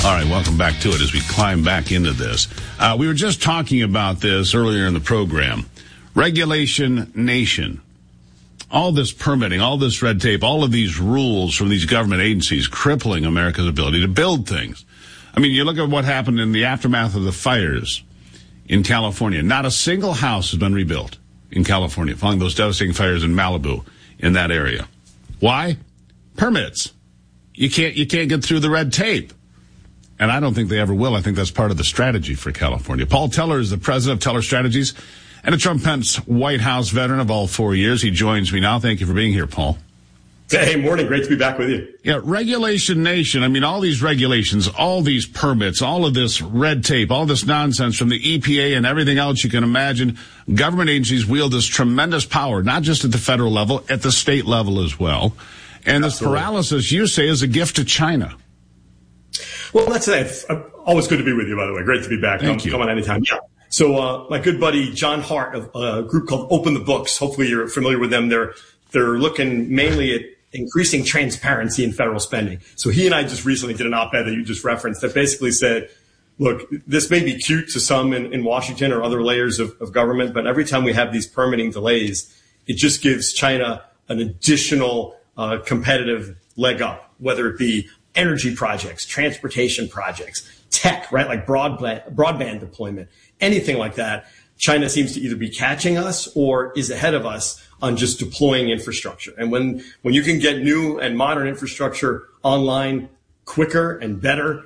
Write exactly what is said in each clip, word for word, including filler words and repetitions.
All right, welcome back to it as we climb back into this. Uh, we were just talking about this earlier in the program. Regulation nation. All this permitting, all this red tape, all of these rules from these government agencies crippling America's ability to build things. I mean, you look at what happened in the aftermath of the fires in California. Not a single house has been rebuilt in California following those devastating fires in Malibu in that area. Why? Permits. You can't, you can't get through the red tape. And I don't think they ever will. I think that's part of the strategy for California. Paul Teller is the president of Teller Strategies and a Trump-Pence White House veteran of all four years. He joins me now. Thank you for being here, Paul. Hey, morning. Great to be back with you. Yeah, regulation nation. I mean, all these regulations, all these permits, all of this red tape, all this nonsense from the E P A and everything else you can imagine. Government agencies wield this tremendous power, not just at the federal level, at the state level as well. And this paralysis, you say, is a gift to China. Well, that's it. Always good to be with you, by the way. Great to be back. Thank come, you. Come on anytime. Yeah. So, uh, my good buddy John Hart of a group called Open the Books. Hopefully you're familiar with them. They're, they're looking mainly at increasing transparency in federal spending. So he and I just recently did an op-ed that you just referenced that basically said, look, this may be cute to some in, in Washington or other layers of, of government, but every time we have these permitting delays, it just gives China an additional uh, competitive leg up, whether it be energy projects, transportation projects, tech, right? Like broadband, broadband deployment, anything like that. China seems to either be catching us or is ahead of us on just deploying infrastructure. And when, when you can get new and modern infrastructure online quicker and better,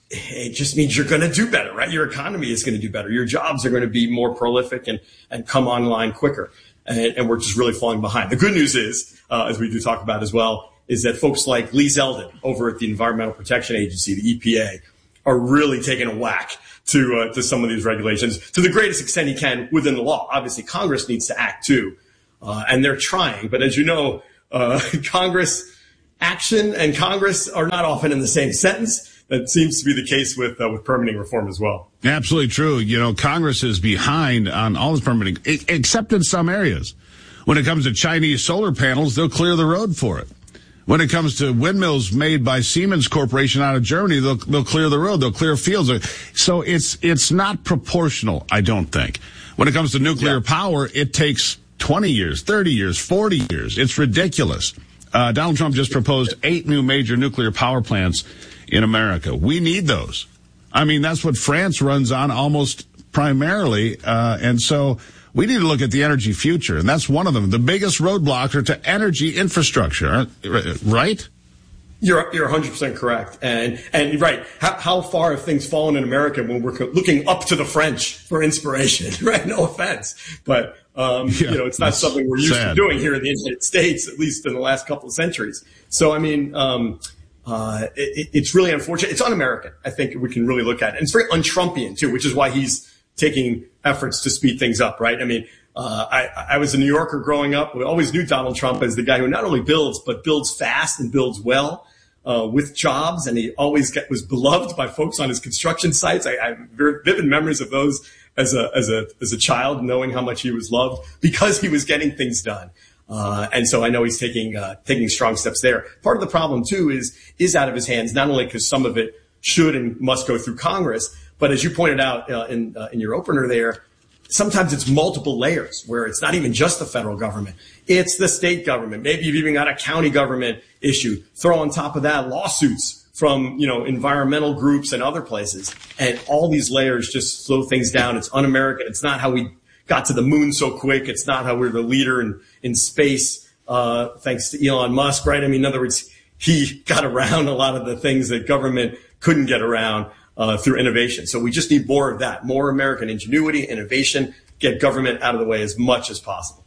it just means you're going to do better, right? Your economy is going to do better. Your jobs are going to be more prolific and, and come online quicker. And, and we're just really falling behind. The good news is, uh, as we do talk about as well, is that folks like Lee Zeldin over at the Environmental Protection Agency, the E P A, are really taking a whack to uh, to some of these regulations to the greatest extent he can within the law. Obviously, Congress needs to act too, uh, and they're trying. But as you know, uh, Congress action and Congress are not often in the same sentence. That seems to be the case with uh, with permitting reform as well. Absolutely true. You know, Congress is behind on all this permitting, except in some areas. When it comes to Chinese solar panels, they'll clear the road for it. When it comes to windmills made by Siemens Corporation out of Germany, they'll, they'll clear the road. They'll clear fields. So it's, it's not proportional, I don't think. When it comes to nuclear yeah. power, it takes twenty years, thirty years, forty years. It's ridiculous. Uh, Donald Trump just proposed eight new major nuclear power plants in America. We need those. I mean, that's what France runs on almost primarily. Uh, and so we need to look at the energy future, and that's one of them. The biggest roadblocks are to energy infrastructure, right? You're you're one hundred percent correct, and and right. How, how far have things fallen in America when we're looking up to the French for inspiration? Right? No offense, but um, yeah, you know it's not something we're used sad. to doing here in the United States, at least in the last couple of centuries. So I mean, um, uh, it, it's really unfortunate. It's un-American. I think we can really look at it, and it's very un-Trumpian too, which is why he's taking efforts to speed things up, right? I mean, uh, I, I was a New Yorker growing up. We always knew Donald Trump as the guy who not only builds, but builds fast and builds well, uh, with jobs. And he always get, was beloved by folks on his construction sites. I, I have very vivid memories of those as a, as a, as a child, knowing how much he was loved because he was getting things done. Uh, and so I know he's taking, uh, taking strong steps there. Part of the problem too is, is out of his hands, not only because some of it should and must go through Congress, but as you pointed out uh, in uh, in your opener there, sometimes it's multiple layers where it's not even just the federal government. It's the state government. Maybe you've even got a county government issue. Throw on top of that lawsuits from, you know, environmental groups and other places. And all these layers just slow things down. It's un-American. It's not how we got to the moon so quick. It's not how we're the leader in, in space, uh, thanks to Elon Musk, right? I mean, in other words, he got around a lot of the things that government couldn't get around. Uh, through innovation. So we just need more of that, more American ingenuity, innovation, get government out of the way as much as possible.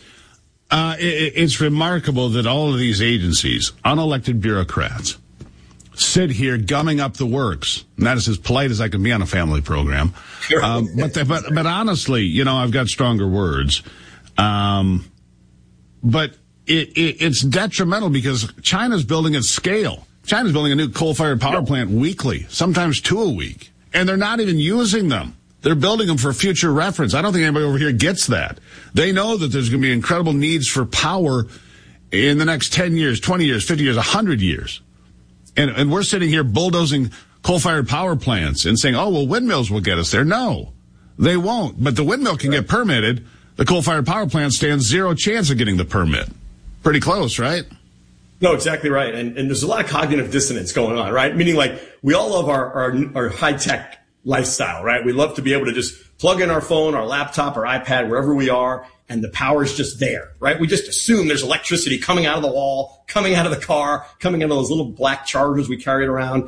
Uh, it, it's remarkable that all of these agencies, unelected bureaucrats, sit here gumming up the works. And that is as polite as I can be on a family program. Um, but, the, but, but honestly, you know, I've got stronger words. Um, but it, it, it's detrimental because China's building at scale. China's building a new coal-fired power plant weekly, sometimes two a week, and they're not even using them. They're building them for future reference. I don't think anybody over here gets that. They know that there's going to be incredible needs for power in the next ten years, twenty years, fifty years, one hundred years. And, and we're sitting here bulldozing coal-fired power plants and saying, oh, well, windmills will get us there. No, they won't. But the windmill can get permitted. The coal-fired power plant stands zero chance of getting the permit. Pretty close, right? No, exactly right. And, and there's a lot of cognitive dissonance going on, right? Meaning like we all love our, our, our high-tech lifestyle, right? We love to be able to just plug in our phone, our laptop, our iPad, wherever we are, and the power is just there, right? We just assume there's electricity coming out of the wall, coming out of the car, coming out of those little black chargers we carried around.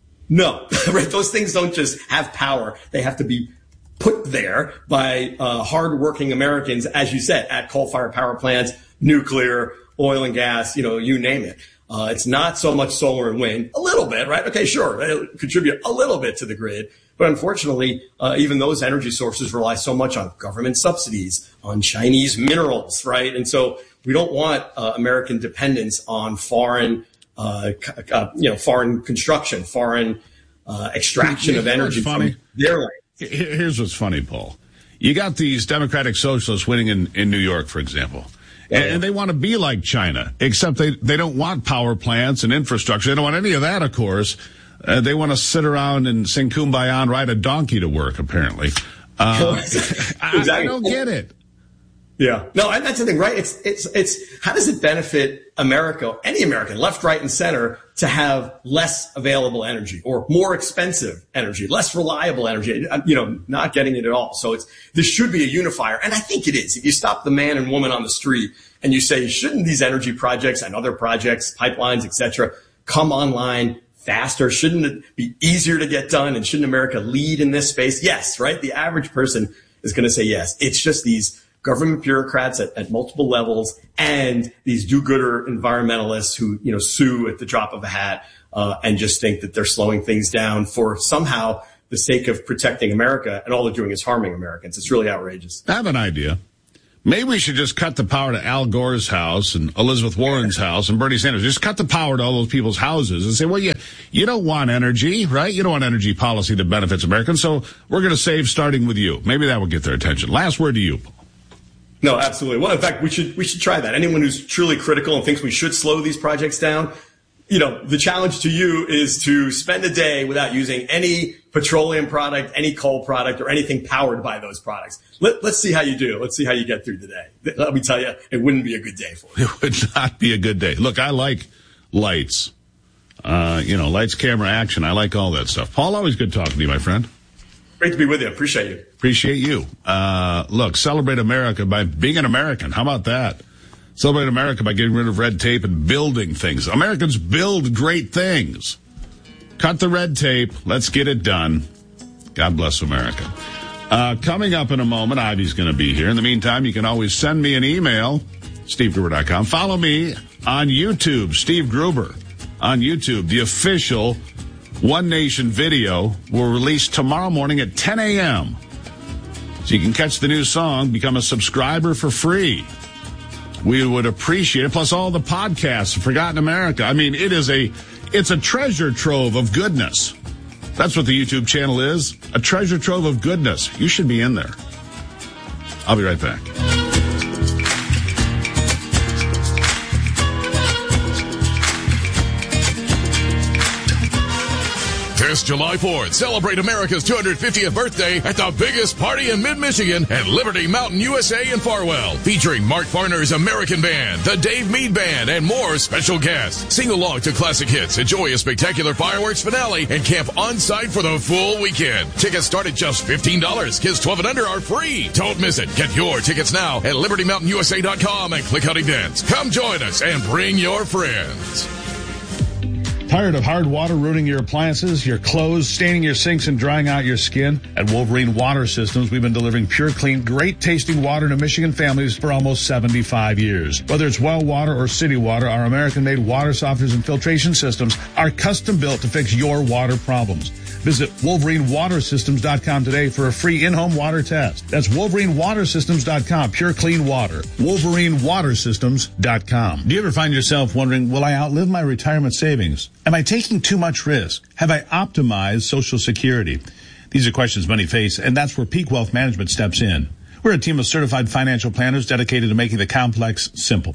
No, right? Those things don't just have power. They have to be put there by uh, hardworking Americans, as you said, at coal-fired power plants, nuclear, oil and gas, you know, you name it. Uh, it's not so much solar and wind. A little bit, right? Okay, sure. It'll contribute a little bit to the grid. But unfortunately, uh, even those energy sources rely so much on government subsidies, on Chinese minerals, right? And so we don't want uh, American dependence on foreign, uh, uh, you know, foreign construction, foreign uh, extraction of energy from their land. Here's what's funny, Paul. You got these Democratic socialists winning in, in New York, for example. And, and they want to be like China, except they, they don't want power plants and infrastructure. They don't want any of that, of course. Uh, they want to sit around and sing Kumbaya and ride a donkey to work, apparently. Uh, exactly. I, I don't get it. Yeah. No, and that's the thing, right? It's, it's, it's, how does it benefit America, any American, left, right, and center, to have less available energy or more expensive energy, less reliable energy, you know, not getting it at all. So it's, this should be a unifier. And I think it is. If you stop the man and woman on the street and you say, shouldn't these energy projects and other projects, pipelines, et cetera, come online faster? Shouldn't it be easier to get done? And shouldn't America lead in this space? Yes, right? The average person is going to say yes. It's just these government bureaucrats at, at multiple levels and these do-gooder environmentalists who, you know, sue at the drop of a hat uh, and just think that they're slowing things down for somehow the sake of protecting America, and all they're doing is harming Americans. It's really outrageous. I have an idea. Maybe we should just cut the power to Al Gore's house and Elizabeth Warren's house and Bernie Sanders. Just cut the power to all those people's houses and say, well, you, you don't want energy, right? You don't want energy policy that benefits Americans, so we're going to save starting with you. Maybe that will get their attention. Last word to you, Paul. No, absolutely. Well, in fact, we should we should try that. Anyone who's truly critical and thinks we should slow these projects down, you know, the challenge to you is to spend a day without using any petroleum product, any coal product, or anything powered by those products. Let, let's see how you do. Let's see how you get through the day. Let me tell you, it wouldn't be a good day for you. It would not be a good day. Look, I like lights. Uh, you know, lights, camera, action. I like all that stuff. Paul, always good talking to you, my friend. Great to be with you. Appreciate you. Appreciate you. Uh, look, celebrate America by being an American. How about that? Celebrate America by getting rid of red tape and building things. Americans build great things. Cut the red tape. Let's get it done. God bless America. Uh, coming up in a moment, Ivy's going to be here. In the meantime, you can always send me an email, steve gruber dot com. Follow me on YouTube, Steve Gruber on YouTube, the official One Nation video will release tomorrow morning at ten a.m. So you can catch the new song, become a subscriber for free. We would appreciate it. Plus all the podcasts of Forgotten America. I mean, it is a, it's a treasure trove of goodness. That's what the YouTube channel is. A treasure trove of goodness. You should be in there. I'll be right back. This July fourth, celebrate America's two hundred fiftieth birthday at the biggest party in mid-Michigan at Liberty Mountain U S A in Farwell. Featuring Mark Farner's American Band, the Dave Mead Band, and more special guests. Sing along to classic hits, enjoy a spectacular fireworks finale, and camp on-site for the full weekend. Tickets start at just fifteen dollars. Kids twelve and under are free. Don't miss it. Get your tickets now at liberty mountain u s a dot com and click on events. Come join us and bring your friends. Tired of hard water ruining your appliances, your clothes, staining your sinks, and drying out your skin? At Wolverine Water Systems, we've been delivering pure, clean, great-tasting water to Michigan families for almost seventy-five years. Whether it's well water or city water, our American-made water softeners and filtration systems are custom-built to fix your water problems. Visit wolverine water systems dot com today for a free in-home water test. That's wolverine water systems dot com, pure, clean water. wolverine water systems dot com. Do you ever find yourself wondering, will I outlive my retirement savings? Am I taking too much risk? Have I optimized Social Security? These are questions many face, and that's where Peak Wealth Management steps in. We're a team of certified financial planners dedicated to making the complex simple.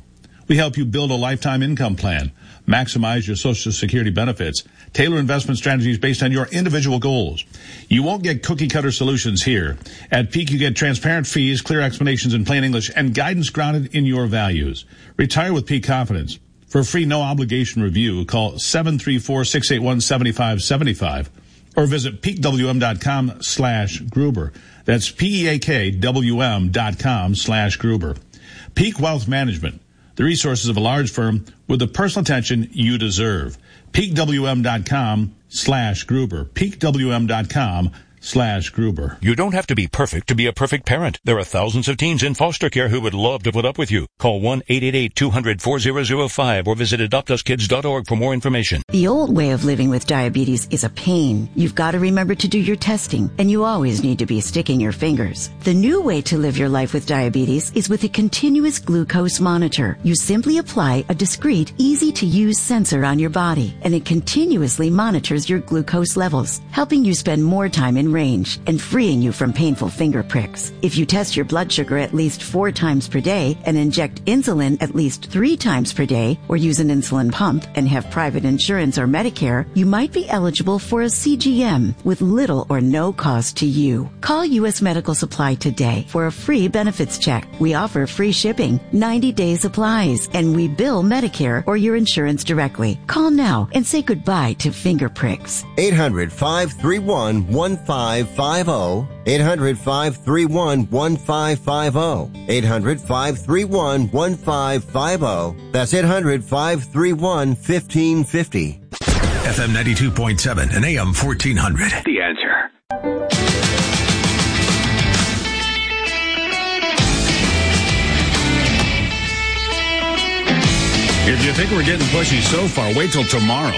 We help you build a lifetime income plan, maximize your Social Security benefits, tailor investment strategies based on your individual goals. You won't get cookie-cutter solutions here. At Peak, you get transparent fees, clear explanations in plain English, and guidance grounded in your values. Retire with Peak Confidence. For a free no-obligation review, call seven three four, six eight one, seven five seven five or visit peak w m dot com slash Gruber. That's P E A K W M dot com slash Gruber. Peak Wealth Management, the resources of a large firm with the personal attention you deserve. peak w m dot com slash Gruber. peak w m dot com slash Gruber. You don't have to be perfect to be a perfect parent. There are thousands of teens in foster care who would love to put up with you. Call one eight eight eight, two hundred, four thousand five or visit adopt us kids dot org for more information. The old way of living with diabetes is a pain. You've got to remember to do your testing, and you always need to be sticking your fingers. The new way to live your life with diabetes is with a continuous glucose monitor. You simply apply a discreet, easy-to-use sensor on your body, and it continuously monitors your glucose levels, helping you spend more time in range and freeing you from painful finger pricks. If you test your blood sugar at least four times per day and inject insulin at least three times per day, or use an insulin pump and have private insurance or Medicare, you might be eligible for a C G M with little or no cost to you. Call U S Medical Supply today for a free benefits check. We offer free shipping, ninety-day supplies, and we bill Medicare or your insurance directly. Call now and say goodbye to finger pricks. eight hundred, five three one, one five five zero. eight hundred, five three one, one five five zero. eight hundred, five three one, one five five zero. That's eight hundred, five three one, one five five zero. F M ninety-two point seven and A M fourteen hundred. The Answer. If you think we're getting pushy so far, wait till tomorrow.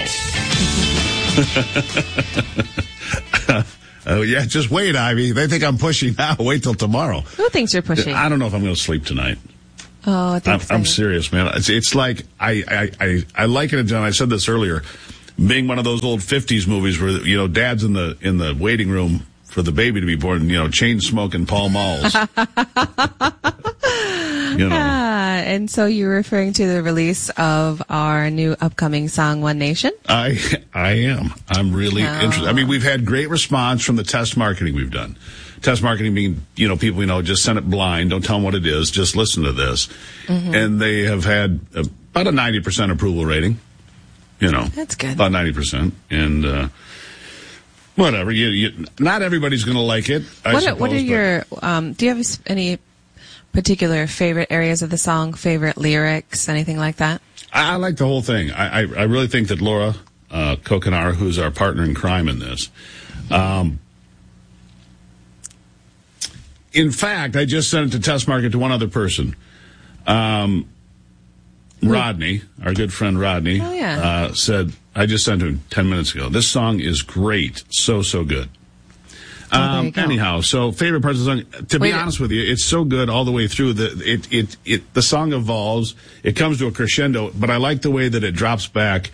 Oh, yeah, just wait, Ivy. They think I'm pushy now. Wait till tomorrow. Who thinks you're pushing? I don't know if I'm going to sleep tonight. Oh, I think I'm, so. I'm serious, man. It's, it's like, I, I, I, I liken it, John, I said this earlier, being one of those old fifties movies where, you know, dad's in the in the waiting room for the baby to be born, you know, chain smoking Pall Malls. You know. Ah, and so you're referring to the release of our new upcoming song, One Nation? I I am. I'm really oh. interested. I mean, we've had great response from the test marketing we've done. Test marketing being, you know, people, you know, just send it blind. Don't tell them what it is. Just listen to this. Mm-hmm. And they have had about a ninety percent approval rating. You know. That's good. About ninety percent. And, uh, whatever. You, you, not everybody's going to like it, I what, suppose, what are but your, um, do you have any particular favorite areas of the song, favorite lyrics, anything like that? I, I like the whole thing. I, I, I really think that Laura uh, Kokenar, who's our partner in crime in this, um, in fact, I just sent it to test market to one other person. Um, Rodney, our good friend Rodney, oh, yeah. uh, said, I just sent him ten minutes ago, this song is great. So, so good. Oh, Um, anyhow, so favorite parts of the song, to Wait, be honest with you, it's so good all the way through. The, it, it, it, the song evolves. It comes to a crescendo, but I like the way that it drops back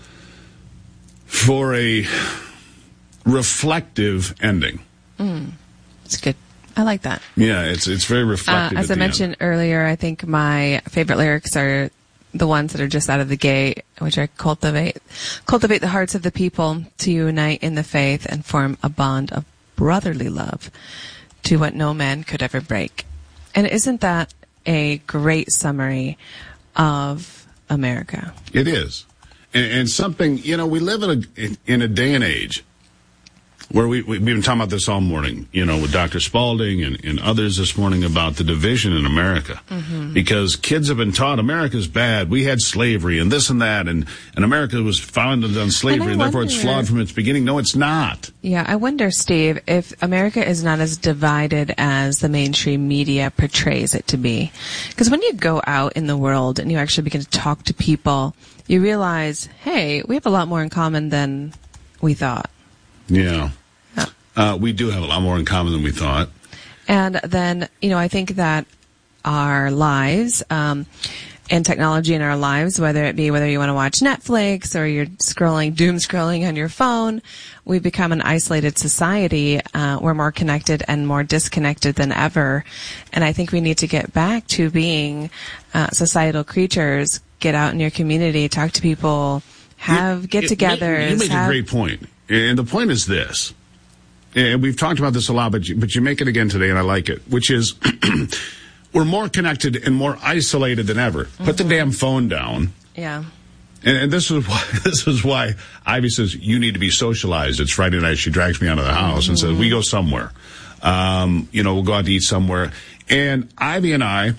for a reflective ending. Mm, it's good. I like that. Yeah, it's it's very reflective. Uh, as I mentioned end. earlier, I think my favorite lyrics are the ones that are just out of the gate, which are cultivate, cultivate the hearts of the people to unite in the faith and form a bond of brotherly love to what no man could ever break. And isn't that a great summary of America? It is. And, and something, you know, we live in a, in, in a day and age where we, we, we've been talking about this all morning, you know, with Doctor Spalding and, and others this morning about the division in America. Mm-hmm. Because kids have been taught America's bad. We had slavery and this and that, and, and America was founded on slavery, and, and therefore wonder, it's flawed from its beginning. No, it's not. Yeah, I wonder, Steve, if America is not as divided as the mainstream media portrays it to be. Because when you go out in the world and you actually begin to talk to people, you realize, hey, we have a lot more in common than we thought. Yeah. Uh, we do have a lot more in common than we thought. And then, you know, I think that our lives, um, and technology in our lives, whether it be whether you want to watch Netflix or you're scrolling, doom scrolling on your phone. We've become an isolated society. Uh, we're more connected and more disconnected than ever. And I think we need to get back to being uh, societal creatures. Get out in your community, talk to people, have get-togethers. You make have, a great point. And the point is this. And we've talked about this a lot, but you, but you make it again today, and I like it, which is we're more connected and more isolated than ever. Mm-hmm. Put the damn phone down. Yeah. And, and this is why this is why Ivy says you need to be socialized. It's Friday night. She drags me out of the house mm-hmm. and says, we go somewhere. Um, you know, we'll go out to eat somewhere. And Ivy and I,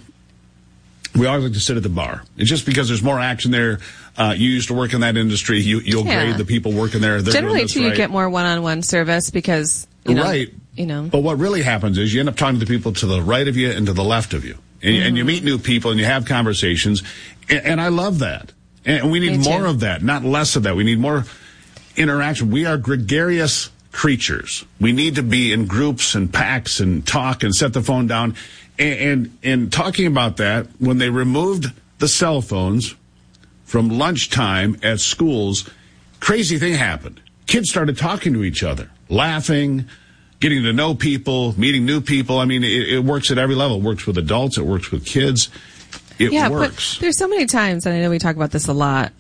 we always like to sit at the bar. It's just because there's more action there. Uh, you used to work in that industry. You, you'll yeah. grade the people working there. They're Generally, too, right. you get more one-on-one service because, you know. Right. You know. But what really happens is you end up talking to people to the right of you and to the left of you. And, mm-hmm. and you meet new people and you have conversations. And, and I love that. And we need Me more too. of that, not less of that. We need more interaction. We are gregarious creatures. We need to be in groups and packs and talk and set the phone down. And, and, and talking about that, when they removed the cell phones from lunchtime at schools, crazy thing happened. Kids started talking to each other, laughing, getting to know people, meeting new people. I mean, it, it works at every level. It works with adults. It works with kids. It yeah, works. But there's so many times, and I know we talk about this a lot,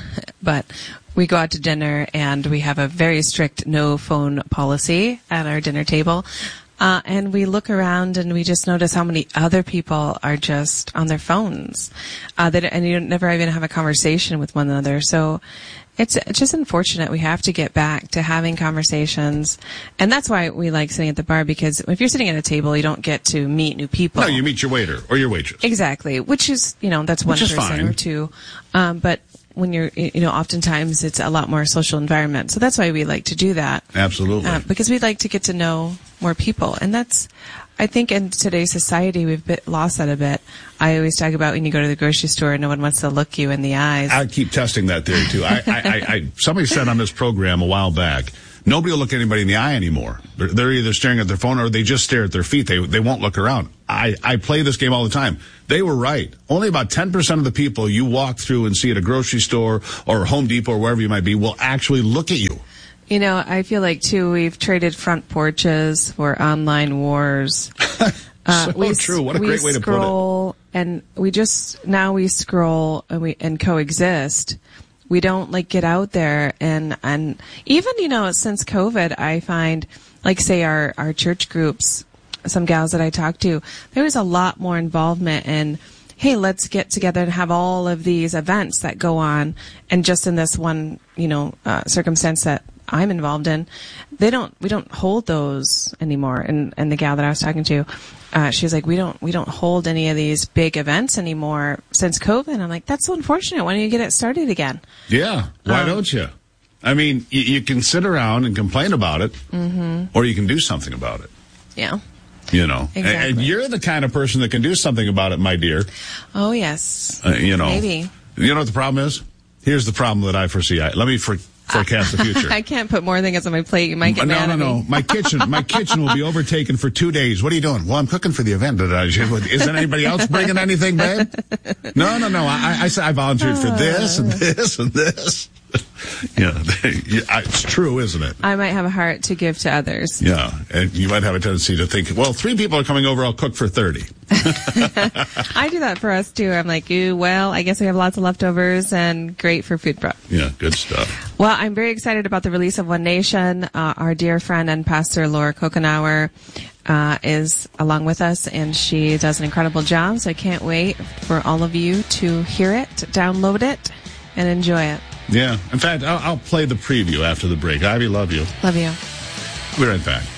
but we go out to dinner and we have a very strict no phone policy at our dinner table. Uh, and we look around and we just notice how many other people are just on their phones. Uh, that, and you never even have a conversation with one another. So it's, it's just unfortunate. We have to get back to having conversations. And that's why we like sitting at the bar, because if you're sitting at a table, you don't get to meet new people. No, you meet your waiter or your waitress. Exactly. Which is, you know, that's one person fine. or two. Um, but when you're, you know, oftentimes it's a lot more social environment. So that's why we like to do that. Absolutely. Uh, because we'd like to get to know more people. And that's, I think in today's society, we've bit, lost that a bit. I always talk about when you go to the grocery store and no one wants to look you in the eyes. I keep testing that theory, too. I, I, I, I somebody said on this program a while back, nobody will look anybody in the eye anymore. They're, they're either staring at their phone or they just stare at their feet. They they won't look around. I, I play this game all the time. They were right. Only about ten percent of the people you walk through and see at a grocery store or Home Depot or wherever you might be will actually look at you. You know, I feel like, too, we've traded front porches for online wars. Uh, so we, true. What a great way to put it. We scroll, and we just, now we scroll and we, and coexist. We don't, like, get out there. And, and even, you know, since COVID, I find, like, say, our, our church groups, some gals that I talk to, there was a lot more involvement in, hey, let's get together and have all of these events that go on. And just in this one, you know, uh, circumstance that I'm involved in, they don't, we don't hold those anymore. And, and the gal that I was talking to, uh, she was like, we don't, we don't hold any of these big events anymore since COVID. And I'm like, that's so unfortunate. Why don't you get it started again? Yeah. Why um, don't you? I mean, you, you can sit around and complain about it, mm-hmm. or you can do something about it. Yeah. You know, exactly. and, and you're the kind of person that can do something about it, my dear. Oh, yes. Uh, you know, maybe. You know what the problem is? Here's the problem that I foresee. I, let me for, forecast the future. I can't put more things on my plate. You might get no, mad no, at no. me. My kitchen, my kitchen will be overtaken for two days. What are you doing? Well, I'm cooking for the event. Isn't anybody else bringing anything, babe? No, no, no. I, I, I volunteered for this and this and this. Yeah, it's true, isn't it? I might have a heart to give to others. Yeah, and you might have a tendency to think, well, three people are coming over, I'll cook for thirty. I do that for us, too. I'm like, ooh, well, I guess we have lots of leftovers and great for food prep. Yeah, good stuff. Well, I'm very excited about the release of One Nation. Uh, our dear friend and pastor, Laura Kokenauer, uh, is along with us, and she does an incredible job, so I can't wait for all of you to hear it, download it, and enjoy it. Yeah. In fact, I'll, I'll play the preview after the break. Ivy, love you. Love you. We'll be right back.